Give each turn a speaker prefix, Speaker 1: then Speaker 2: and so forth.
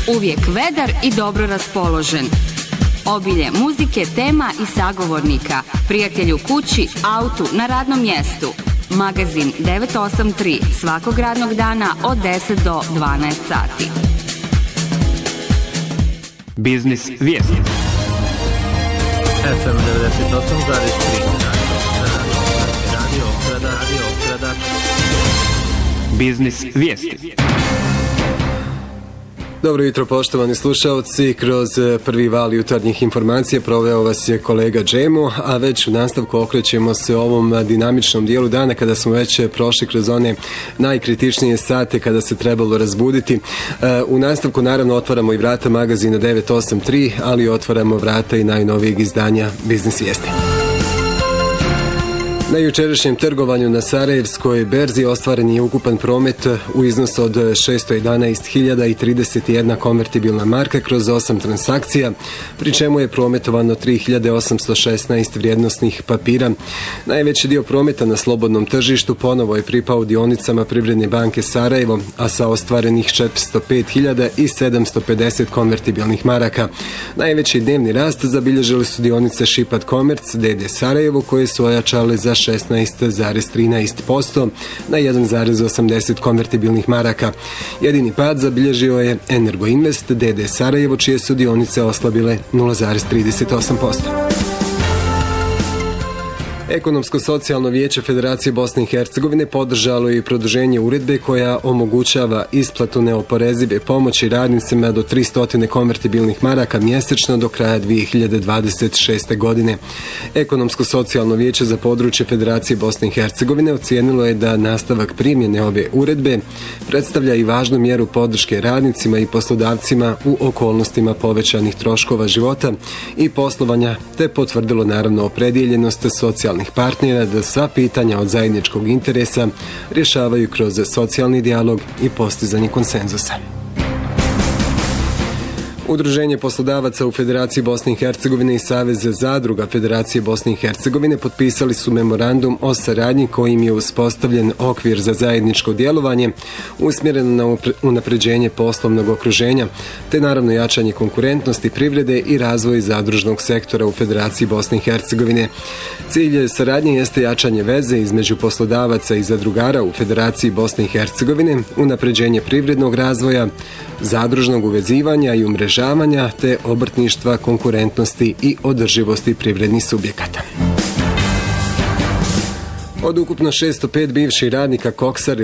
Speaker 1: Uvijek vedar i dobro raspoložen. Obilje muzike, tema i sagovornika. Prijatelju kući, autu, na radnom mjestu. Magazin 983 svakog radnog dana od 10 do 12 sati.
Speaker 2: Biznis vijesti.
Speaker 3: FM 98,3 Radio Gradač.
Speaker 2: Biznis vijesti.
Speaker 4: Dobro jutro, poštovani slušalci. Kroz prvi val jutarnjih informacija proveo vas je kolega Džemo, a već u nastavku okrećemo se ovom dinamičnom dijelu dana kada smo već prošli kroz one najkritičnije sate kada se trebalo razbuditi. U nastavku naravno otvaramo i vrata magazina 983, ali otvaramo vrata i najnovijeg izdanja Biznis vijesti. Na jučerašnjem trgovanju na Sarajevskoj berzi ostvaren je ukupan promet u iznosu od 611.031 konvertibilna marka kroz 8 transakcija, pri čemu je prometovano 3.816 vrijednosnih papira. Najveći dio prometa na slobodnom tržištu ponovo je pripao dionicama Privredne banke Sarajevo, a sa ostvarenih 405.750 konvertibilnih maraka. Najveći dnevni rast zabilježili su dionice Šipat Komerc d.d. Sarajevo, koje su ojačale za 16,13% na 1,80 konvertibilnih maraka. Jedini pad zabilježio je Energo Invest d.d. Sarajevo, čije su dionice oslabile 0,38%. Ekonomsko-socijalno vijeće Federacije Bosne i Hercegovine podržalo je i produženje uredbe koja omogućava isplatu neoporezive pomoći radnicima do 300 konvertibilnih maraka mjesečno do kraja 2026. godine. Ekonomsko-socijalno vijeće za područje Federacije Bosne i Hercegovine ocijenilo je da nastavak primjene ove uredbe predstavlja i važnu mjeru podrške radnicima i poslodavcima u okolnostima povećanih troškova života i poslovanja, te potvrdilo naravno opredjeljenost socijalnih partnera da sva pitanja od zajedničkog interesa rješavaju kroz socijalni dijalog i postizanje konsenzusa. Udruženje poslodavaca u Federaciji Bosne i Hercegovine i Savez zadruga Federacije Bosne i Hercegovine potpisali su memorandum o saradnji kojim je uspostavljen okvir za zajedničko djelovanje usmjereno na unapređenje poslovnog okruženja, te naravno jačanje konkurentnosti privrede i razvoj zadružnog sektora u Federaciji Bosne i Hercegovine. Cilj saradnje jeste jačanje veze između poslodavaca i zadrugara u Federaciji Bosne i Hercegovine, unapređenje privrednog razvoja, zadružnog uvezivanja i umrežavanja, te obrtništva, konkurentnosti i održivosti privrednih subjekata. Od ukupno 605 bivših radnika Koksare